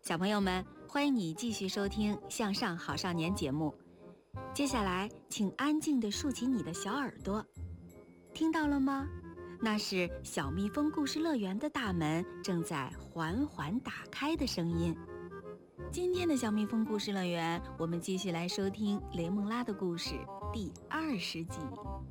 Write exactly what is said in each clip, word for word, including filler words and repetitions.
小朋友们，欢迎你继续收听《向上好少年》节目。接下来，请安静地竖起你的小耳朵，听到了吗？那是小蜜蜂故事乐园的大门正在缓缓打开的声音。今天的小蜜蜂故事乐园，我们继续来收听雷梦拉的故事第二十集。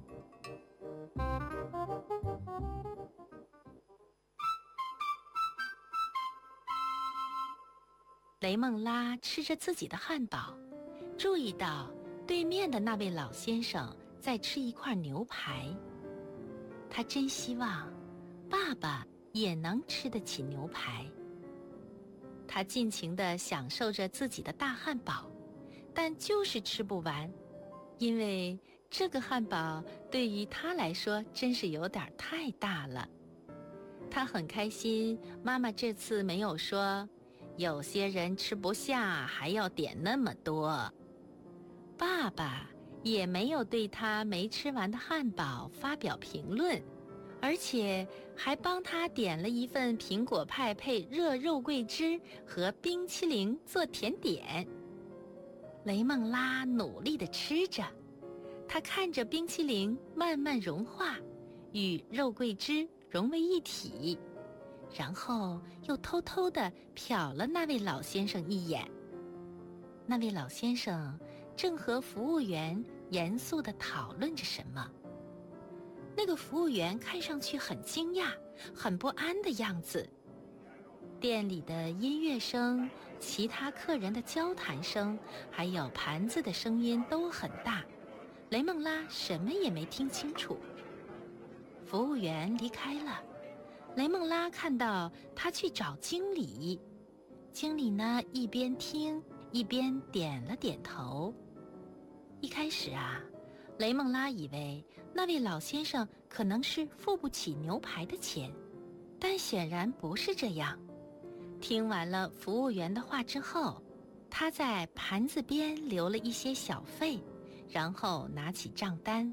雷梦拉吃着自己的汉堡，注意到对面的那位老先生在吃一块牛排。他真希望爸爸也能吃得起牛排。他尽情地享受着自己的大汉堡，但就是吃不完，因为这个汉堡对于他来说真是有点太大了。他很开心，妈妈这次没有说有些人吃不下还要点那么多。爸爸也没有对他没吃完的汉堡发表评论，而且还帮他点了一份苹果派配热肉桂汁和冰淇淋做甜点。雷梦拉努力地吃着，他看着冰淇淋慢慢融化，与肉桂汁融为一体，然后又偷偷地瞟了那位老先生一眼。那位老先生正和服务员严肃地讨论着什么。那个服务员看上去很惊讶，很不安的样子。店里的音乐声、其他客人的交谈声，还有盘子的声音都很大，雷梦拉什么也没听清楚。服务员离开了，雷梦拉看到他去找经理，经理呢一边听一边点了点头。一开始啊，雷梦拉以为那位老先生可能是付不起牛排的钱，但显然不是这样。听完了服务员的话之后，他在盘子边留了一些小费，然后拿起账单。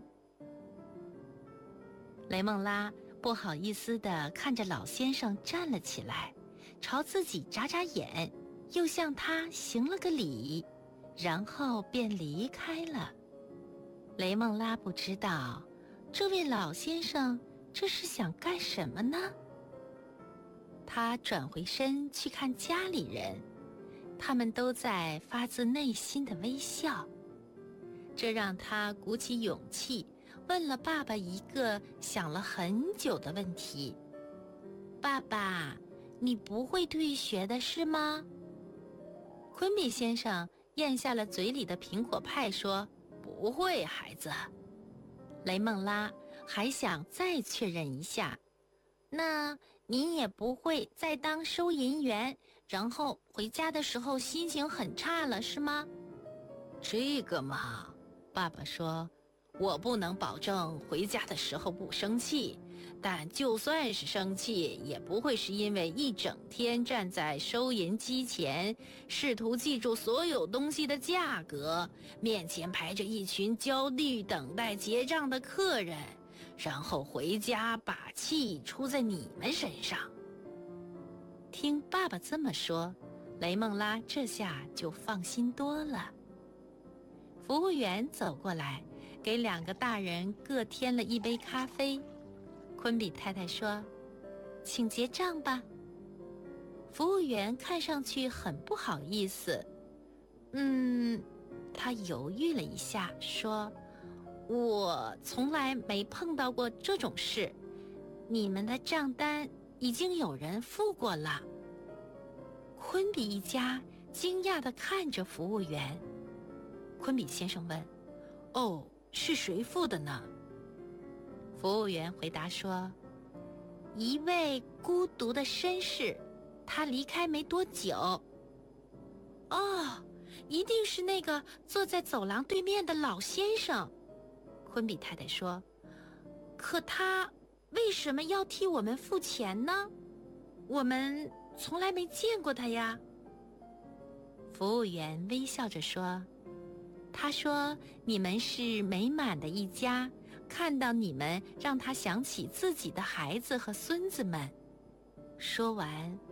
雷梦拉不好意思地看着老先生站了起来，朝自己眨眨眼，又向他行了个礼，然后便离开了。雷梦拉不知道这位老先生这是想干什么呢？他转回身去看家里人，他们都在发自内心的微笑。这让他鼓起勇气问了爸爸一个想了很久的问题：爸爸，你不会退学的是吗？昆比先生咽下了嘴里的苹果派说：不会，孩子。雷梦拉还想再确认一下，那你也不会再当收银员，然后回家的时候心情很差了是吗？这个嘛，爸爸说，我不能保证回家的时候不生气，但就算是生气，也不会是因为一整天站在收银机前，试图记住所有东西的价格，面前排着一群焦虑等待结账的客人，然后回家把气出在你们身上。听爸爸这么说，雷梦拉这下就放心多了。服务员走过来，给两个大人各添了一杯咖啡。昆比太太说：请结账吧。服务员看上去很不好意思。嗯，他犹豫了一下，说：我从来没碰到过这种事，你们的账单已经有人付过了。昆比一家惊讶地看着服务员。昆比先生问：哦，是谁付的呢？服务员回答说：一位孤独的绅士，他离开没多久。哦，一定是那个坐在走廊对面的老先生。昆比太太说：可他为什么要替我们付钱呢？我们从来没见过他呀。服务员微笑着说：他说你们是美满的一家，看到你们让他想起自己的孩子和孙子们。说完，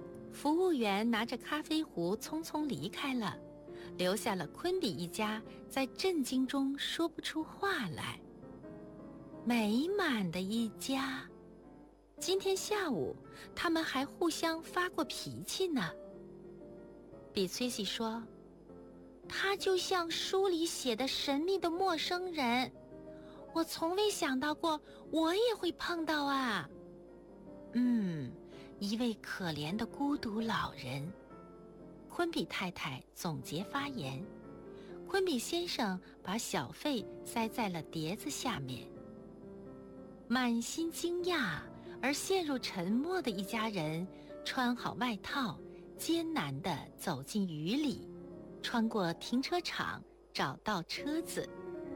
服务员拿着咖啡壶匆匆离开了，留下了昆比一家在震惊中说不出话来。美满的一家。今天下午，他们还互相发过脾气呢。比崔西说：“他就像书里写的神秘的陌生人，我从未想到过我也会碰到啊。”嗯，一位可怜的孤独老人。昆比太太总结发言，昆比先生把小费塞在了碟子下面。满心惊讶而陷入沉默的一家人，穿好外套，艰难地走进雨里，穿过停车场，找到车子。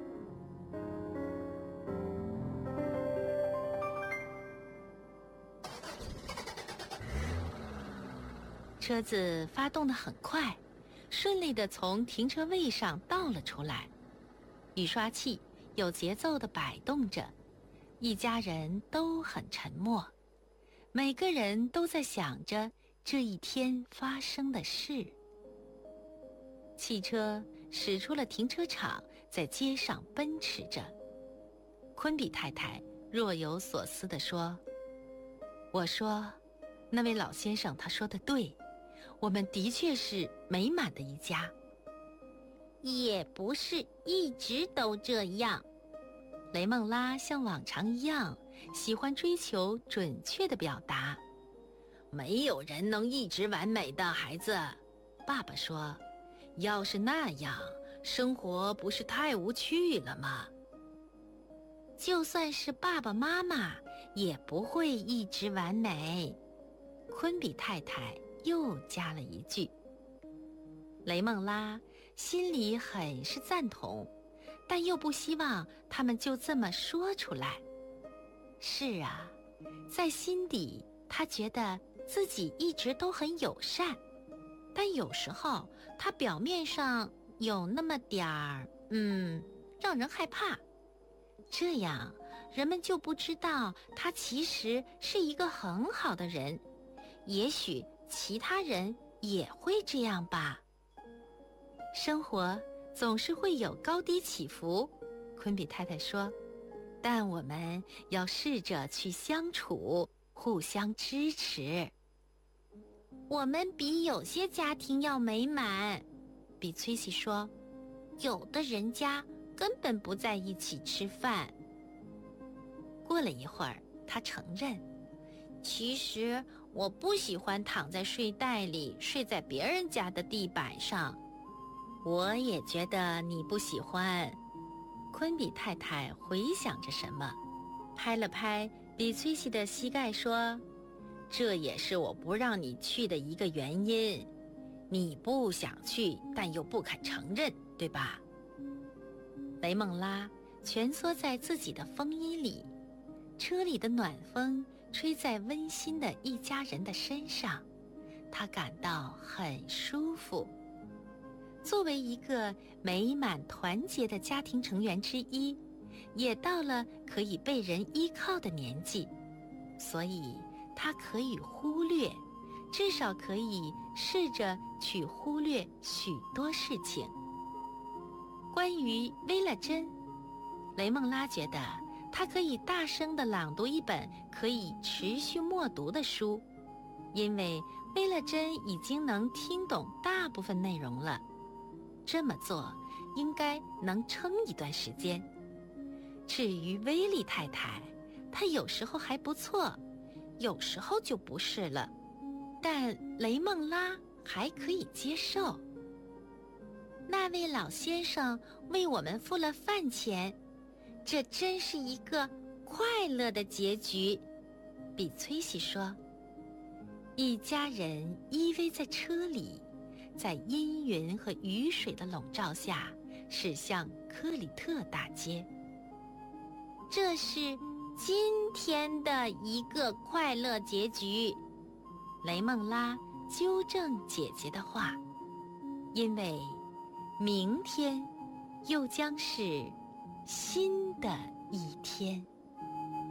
车子发动得很快，顺利地从停车位上倒了出来。雨刷器有节奏地摆动着，一家人都很沉默，每个人都在想着这一天发生的事。汽车驶出了停车场，在街上奔驰着。昆比太太若有所思地说：“我说，那位老先生他说的对，我们的确是美满的一家。” 也不是一直都这样。 雷梦拉像往常一样，喜欢追求准确的表达。没有人能一直完美的，孩子，爸爸说，要是那样，生活不是太无趣了吗？ 就算是爸爸妈妈，也不会一直完美。 昆比太太又加了一句。雷梦拉心里很是赞同，但又不希望他们就这么说出来。是啊，在心底他觉得自己一直都很友善，但有时候他表面上有那么点儿，嗯，让人害怕。这样人们就不知道他其实是一个很好的人，也许其他人也会这样吧。生活总是会有高低起伏，昆比太太说，但我们要试着去相处，互相支持。 我们比有些家庭要美满， 比崔西说， 有的人家根本不在一起吃饭。 过了一会儿，他承认， 其实我不喜欢躺在睡袋里，睡在别人家的地板上。 我也觉得你不喜欢。昆比太太回想着什么，拍了拍比崔西的膝盖说，这也是我不让你去的一个原因。你不想去，但又不肯承认，对吧？雷梦拉蜷缩在自己的风衣里，车里的暖风吹在温馨的一家人的身上，她感到很舒服。作为一个美满团结的家庭成员之一，也到了可以被人依靠的年纪，所以他可以忽略，至少可以试着去忽略许多事情。关于薇勒珍，雷梦拉觉得他可以大声地朗读一本可以持续默读的书，因为薇勒珍已经能听懂大部分内容了。这么做应该能撑一段时间。至于威利太太，她有时候还不错，有时候就不是了，但雷梦拉还可以接受。 那位老先生为我们付了饭钱，这真是一个快乐的结局， 比崔西说。一家人依偎在车里，在阴云和雨水的笼罩下，驶向科里特大街。 这是今天的一个快乐结局， 雷梦拉纠正姐姐的话，因为明天又将是新的一天。